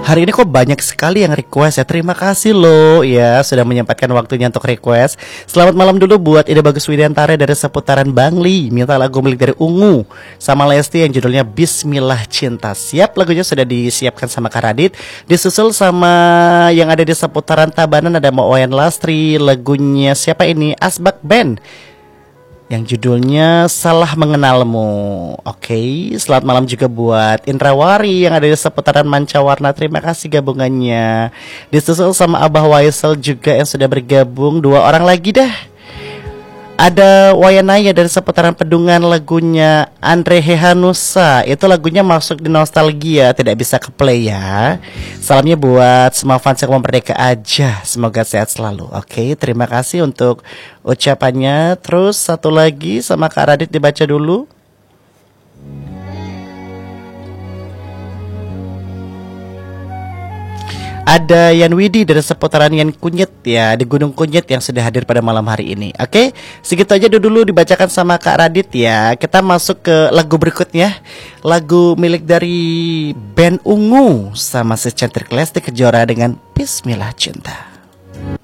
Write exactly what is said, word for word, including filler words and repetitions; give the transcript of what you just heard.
Hari ini kok banyak sekali yang request ya. Terima kasih loh ya sudah menyempatkan waktunya untuk request. Selamat malam dulu buat Ide Bagus Widiantara dari seputaran Bangli. Minta lagu milik dari Ungu sama Lesti yang judulnya Bismillah Cinta. Siap, lagunya sudah disiapkan sama Kak Radit. Disusul sama yang ada di seputaran Tabanan ada Wayan Lastri. Lagunya siapa ini? Asbak Band yang judulnya Salah Mengenalmu. Oke, selamat malam juga buat Indrawari yang ada di seputaran Mancawarna. Terima kasih gabungannya. Disusul sama Abah Waisel juga yang sudah bergabung. Dua orang lagi dah. Ada Wayanaya dari seputaran Pedungan, lagunya Andre Hehanusa. Itu lagunya masuk di nostalgia, tidak bisa ke play ya. Salamnya buat semua fans yang Merdeka aja. Semoga sehat selalu. Oke, terima kasih untuk ucapannya. Terus satu lagi sama Kak Radit dibaca dulu. Ada Yan Widi dari seputaran Yan Kunyit ya, di Gunung Kunyit yang sudah hadir pada malam hari ini. Oke, segitu aja dulu dibacakan sama Kak Radit ya. Kita masuk ke lagu berikutnya. Lagu milik dari band Ungu sama si cantik Lesti Kejora dengan Bismillah Cinta.